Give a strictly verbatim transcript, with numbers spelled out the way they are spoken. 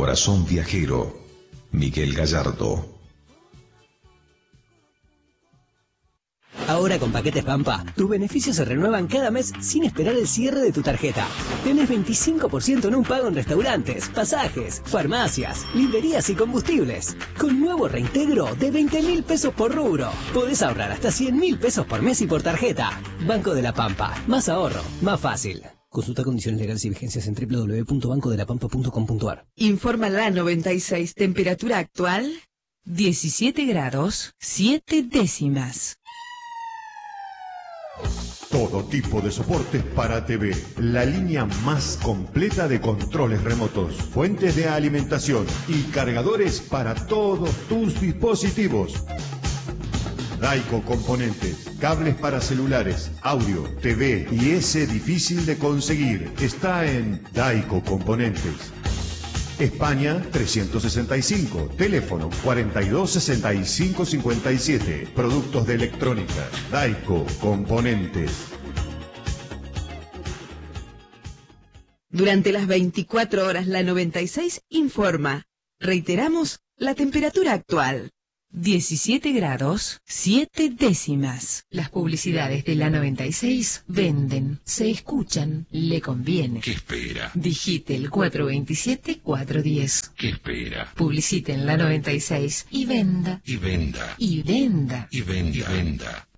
Corazón Viajero, Miguel Gallardo. Ahora con Paquetes Pampa, tus beneficios se renuevan cada mes sin esperar el cierre de tu tarjeta. Tenés veinticinco por ciento en un pago en restaurantes, pasajes, farmacias, librerías y combustibles. Con nuevo reintegro de veinte mil pesos por rubro. Podés ahorrar hasta cien mil pesos por mes y por tarjeta. Banco de la Pampa. Más ahorro, más fácil. Consulta condiciones legales y vigencias en doble u doble u doble u punto banco de la pampa punto com punto a r. Informa la noventa y seis. Temperatura actual, diecisiete grados, siete décimas. Todo tipo de soportes para T V. La línea más completa de controles remotos, fuentes de alimentación y cargadores para todos tus dispositivos. Daico Componentes, cables para celulares, audio, T V y ese difícil de conseguir. Está en Daico Componentes. España trescientos sesenta y cinco, teléfono cuarenta y dos sesenta y cinco cincuenta y siete. Productos de electrónica, Daico Componentes. Durante las veinticuatro horas, la noventa y seis informa. Reiteramos la temperatura actual. diecisiete grados, siete décimas. Las publicidades de la noventa y seis venden, se escuchan, le conviene. ¿Qué espera? Digite el cuatro veintisiete cuatro diez. ¿Qué espera? Publicite en la noventa y seis y venda. Y venda. Y venda. Y venda. Y venda.